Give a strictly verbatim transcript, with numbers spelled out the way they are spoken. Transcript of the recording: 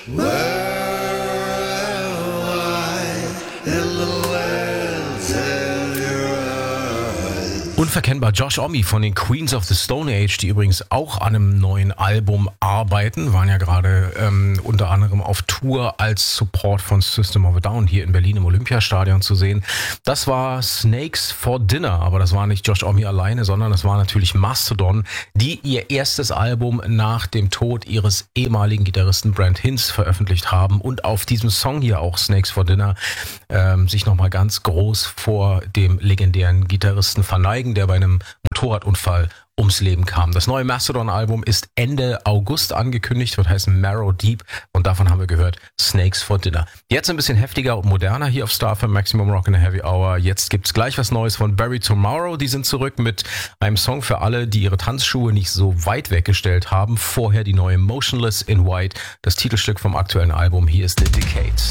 Unverkennbar Josh Homme von den Queens of the Stone Age, die übrigens auch an einem neuen Album arbeiten, waren ja gerade ähm, unter anderem auf Tour als Support von System of a Down hier in Berlin im Olympiastadion zu sehen. Das war Snakes for Dinner, aber das war nicht Josh Homme alleine, sondern das war natürlich Mastodon, die ihr erstes Album nach dem Tod ihres ehemaligen Gitarristen Brent Hinds veröffentlicht haben und auf diesem Song hier auch Snakes for Dinner ähm, sich nochmal ganz groß vor dem legendären Gitarristen verneigen, der bei einem Motorradunfall ums Leben kam. Das neue Mastodon-Album ist Ende August angekündigt, wird heißen Marrow Deep und davon haben wir gehört Snakes for Dinner. Jetzt ein bisschen heftiger und moderner hier auf Star F M Maximum Rock in the Heavy Hour. Jetzt gibt's gleich was Neues von Bury Tomorrow. Die sind zurück mit einem Song für alle, die ihre Tanzschuhe nicht so weit weggestellt haben. Vorher die neue Motionless in White, das Titelstück vom aktuellen Album. Hier ist The Decades.